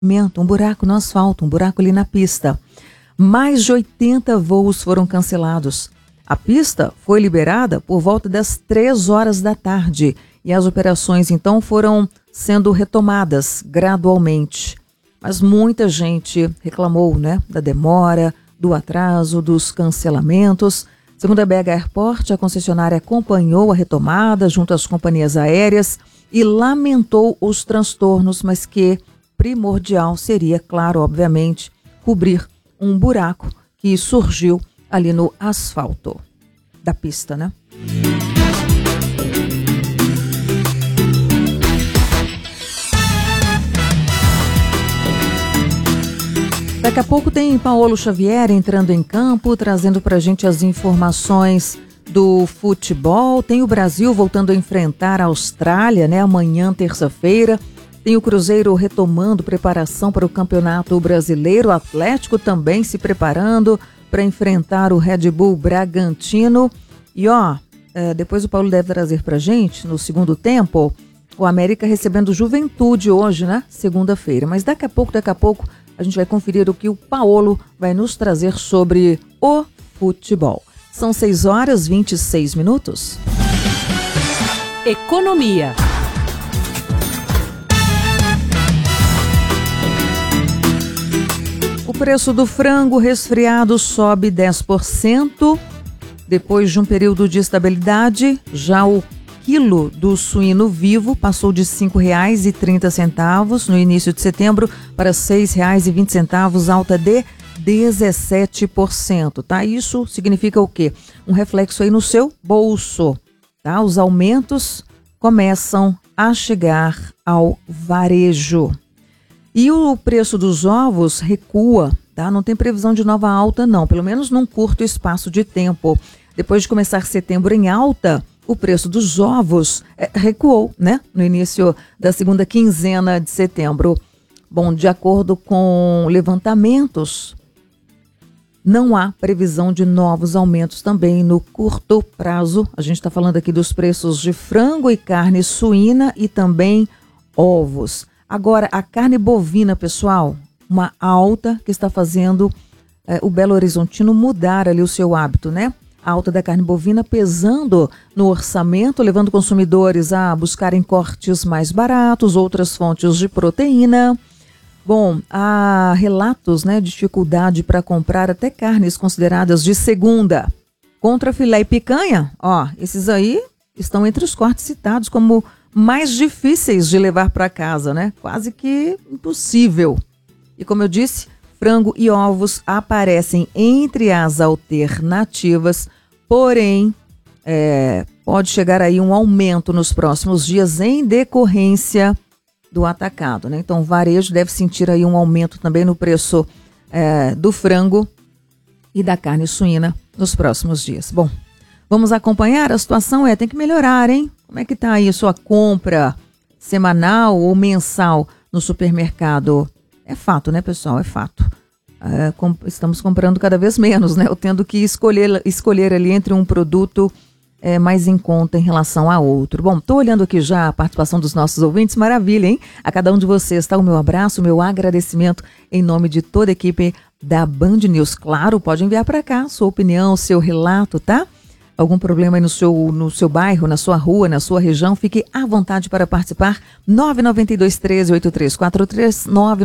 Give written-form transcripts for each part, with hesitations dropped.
Um buraco no asfalto, um buraco ali na pista. Mais de 80 voos foram cancelados. A pista foi liberada por volta das 3 horas da tarde e as operações então foram sendo retomadas gradualmente. Mas muita gente reclamou, da demora, do atraso, dos cancelamentos. Segundo a BH Airport, a concessionária acompanhou a retomada junto às companhias aéreas e lamentou os transtornos, mas que primordial seria, claro, obviamente, cobrir um buraco que surgiu ali no asfalto da pista, Daqui a pouco tem Paulo Xavier entrando em campo, trazendo pra gente as informações do futebol. Tem o Brasil voltando a enfrentar a Austrália, amanhã, terça-feira. Tem o Cruzeiro retomando preparação para o Campeonato Brasileiro. O Atlético também se preparando para enfrentar o Red Bull Bragantino. E depois o Paulo deve trazer pra gente, no segundo tempo, o América recebendo Juventude hoje, segunda-feira. Mas daqui a pouco, a gente vai conferir o que o Paulo vai nos trazer sobre o futebol. São 6h26. Economia. O preço do frango resfriado sobe 10%. Depois de um período de estabilidade, já o quilo do suíno vivo passou de R$ 5,30 no início de setembro para R$ 6,20, alta de 17%, Isso significa o quê? Um reflexo aí no seu bolso, Os aumentos começam a chegar ao varejo. E o preço dos ovos recua, Não tem previsão de nova alta, não, pelo menos num curto espaço de tempo. Depois de começar setembro em alta, o preço dos ovos recuou, no início da segunda quinzena de setembro. Bom, de acordo com levantamentos, não há previsão de novos aumentos também no curto prazo. A gente está falando aqui dos preços de frango e carne suína e também ovos. Agora, a carne bovina, pessoal, uma alta que está fazendo o Belo Horizontino mudar ali o seu hábito, A alta da carne bovina pesando no orçamento, levando consumidores a buscarem cortes mais baratos, outras fontes de proteína. Bom, há relatos, de dificuldade para comprar até carnes consideradas de segunda. Contra filé e picanha, esses aí estão entre os cortes citados como mais difíceis de levar para casa, Quase que impossível. E como eu disse, frango e ovos aparecem entre as alternativas, porém, pode chegar aí um aumento nos próximos dias em decorrência do atacado, Então, o varejo deve sentir aí um aumento também no preço do frango e da carne suína nos próximos dias. Bom, vamos acompanhar, a situação tem que melhorar, hein? Como é que tá aí a sua compra semanal ou mensal no supermercado? É fato, pessoal? É fato. Estamos comprando cada vez menos, Eu tendo que escolher ali entre um produto mais em conta em relação a outro. Bom, estou olhando aqui já a participação dos nossos ouvintes, maravilha, hein? A cada um de vocês, o meu abraço, o meu agradecimento em nome de toda a equipe da Band News. Claro, pode enviar para cá sua opinião, seu relato, Algum problema aí no seu bairro, na sua rua, na sua região, fique à vontade para participar. 99213-8343,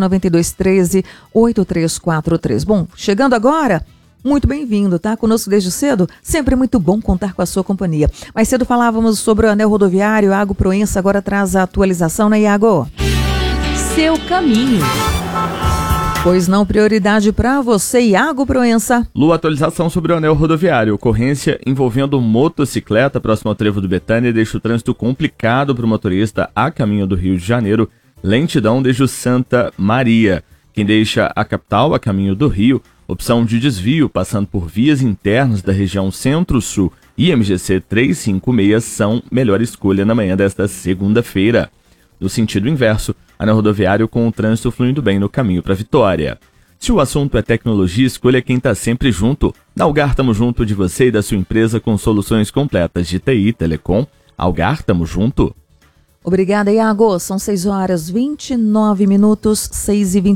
99213-8343. Bom, chegando agora, muito bem-vindo, conosco desde cedo, sempre muito bom contar com a sua companhia. Mais cedo falávamos sobre o anel rodoviário, Iago Proença agora traz a atualização, Iago? Seu caminho. Pois não, prioridade para você, Iago Proença. Lu, atualização sobre o anel rodoviário. Ocorrência envolvendo motocicleta próximo ao trevo do Betânia deixa o trânsito complicado para o motorista a caminho do Rio de Janeiro. Lentidão desde o Santa Maria. Quem deixa a capital a caminho do Rio, opção de desvio passando por vias internas da região Centro-Sul e MGC 356 são melhor escolha na manhã desta segunda-feira. No sentido inverso, anel rodoviário com o trânsito fluindo bem no caminho para Vitória. Se o assunto é tecnologia, escolha quem está sempre junto. Na Algar, tamo junto de você e da sua empresa com soluções completas de TI, Telecom. Algar, tamo junto. Obrigada, Iago. São 6 horas 29 minutos, 6h29.